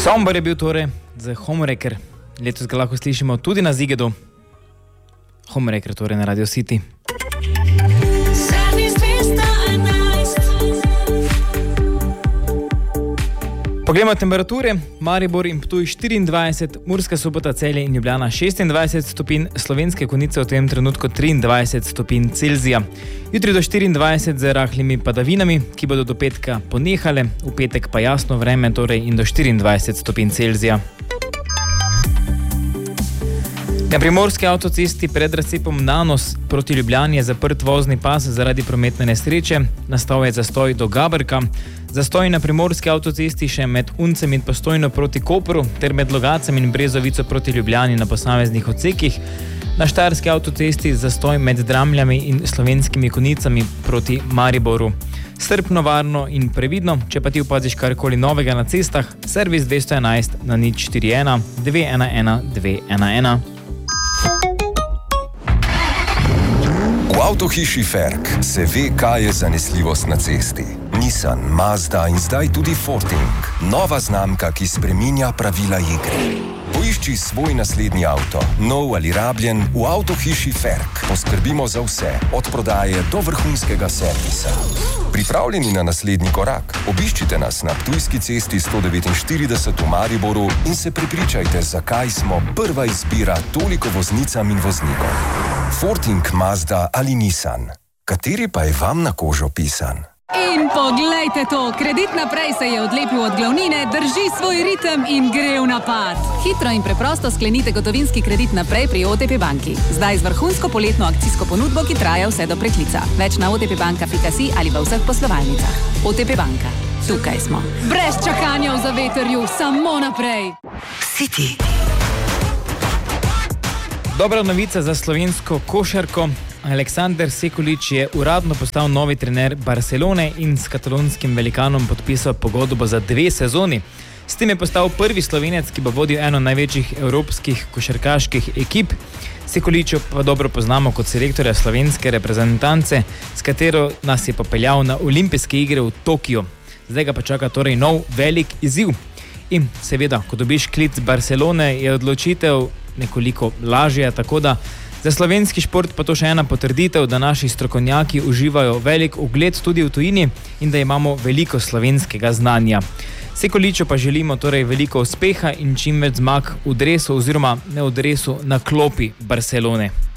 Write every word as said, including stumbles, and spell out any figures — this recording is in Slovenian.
Sombor je bil torej za Homewrecker. Letos ga lahko slišimo tudi na Zigedu. Homewrecker torej na Radio City. Poglejmo temperature. Maribor in Ptuj štiriindvajset, Murska Sobota, Celje in Ljubljana šestindvajset stopinj, Slovenske Konjice v tem trenutku triindvajset stopinj Celzija. Jutri do štiriindvajset z rahlimi padavinami, ki bodo do petka ponehale, v petek pa jasno vreme, torej in do štiriindvajset stopinj Celzija. Na primorski avtocesti pred razcepom Nanos proti Ljubljani je zaprt vozni pas zaradi prometne nesreče. Nastal je zastoj do Gaberka. Zastoj na primorski avtocesti še med Uncem in Postojno proti Kopru ter med Logacem in Brezovico proti Ljubljani na posameznih odsekih. Na štajerski avtocesti zastoj med Dramljami in Slovenskimi Konjicami proti Mariboru. Strpno, varno in previdno, če pa ti opaziš karkoli novega na cestah, servis dvesto enajst na nič štiri ena dve ena ena dve ena ena. V avtohiši Ferk se ve, kaj je zanesljivost na cesti. Nissan, Mazda in zdaj tudi Forting. Nova znamka, ki spreminja pravila igre. Poišči svoj naslednji avto, nov ali rabljen, v avtohiši Ferk. Poskrbimo za vse, od prodaje do vrhunskega servisa. Pripravljeni na naslednji korak? Obiščite nas na Ptujski cesti sto devetinštirideset v Mariboru in se prepričajte, zakaj smo prva izbira toliko voznicam in voznikom. Forting, Mazda ali Nissan. Kateri pa je vam na kožo pisan? In poglejte to, Kredit Naprej se je odlepil od glavnine, drži svoj ritem in gre v napad. Hitro in preprosto sklenite gotovinski kredit naprej pri O T P banki. Zdaj z vrhunsko poletno akcijsko ponudbo, ki traja vse do preklica. Več na otpbanka pika si ali v vseh poslovalnicah. O T P banka. Tukaj smo. Brez čakanja v zavetrju, samo naprej. City. Dobra novica za slovensko košarko. Aleksander Sekulič je uradno postal novi trener Barcelone in s katalonskim velikanom podpisal pogodbo za dve sezoni. S tem je postal prvi Slovenec, ki bo vodil eno največjih evropskih košarkaških ekip. Sekuličo pa dobro poznamo kot selektorja slovenske reprezentance, s katero nas je popeljal na olimpijske igre v Tokiu. Zdaj ga pa čaka torej nov velik izziv. In seveda, ko dobiš klic Barcelone, je odločitev nekoliko lažja, tako da za slovenski šport pa to še ena potrditev, da naši strokovnjaki uživajo velik ugled tudi v tujini in da imamo veliko slovenskega znanja. Sekuliču pa želimo torej veliko uspeha in čim več zmag v dresu oziroma ne v dresu na klopi Barcelone.